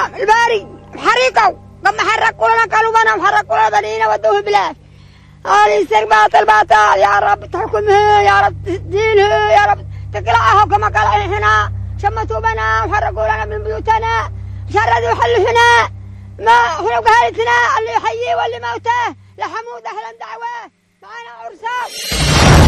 الباري حريقوا لما حرقوا لنا قالوا بنا وحرقوا لنا بنينا ودوه بلاش. هذه يصير باطل يا رب تحكمها يا رب تدينها يا رب تقلعها كما قال هنا شمتوا بنا وحرقوا لنا من بيوتنا شردوا حلفنا ما حلقوا هالتنا اللي يحيي واللي موته لحمود أهلا دعوة معنا عرسان.